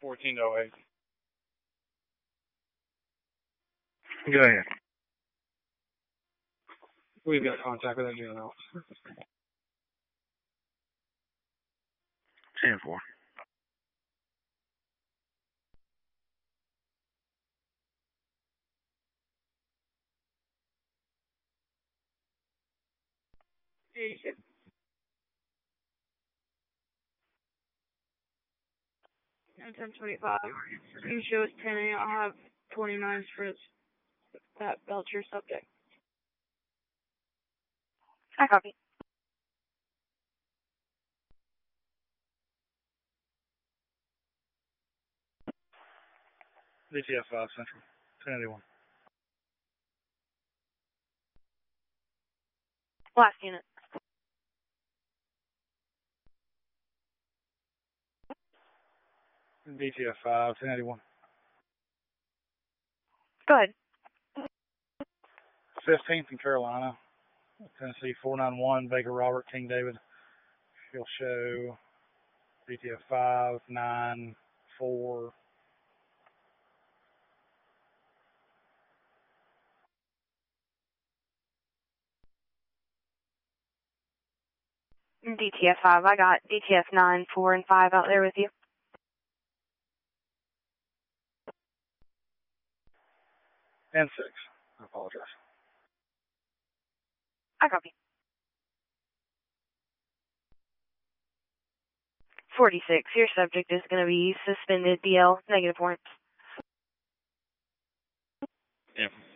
1408. Go ahead. We've got contact with that juvenile. 10-4. And 1025. You show us 10 and I'll have 29s for that Belcher subject. I copy. DTF 5 Central. 1081. Last unit. DTF 5 1081. Go ahead. 15th in Carolina. Tennessee 491. Baker Robert King David. He'll show DTF 5 9 4. DTF 5. I got DTF 9, 4, and 5 out there with you. And 6. I apologize. I copy. 46. Your subject is going to be suspended DL, negative points. Yeah.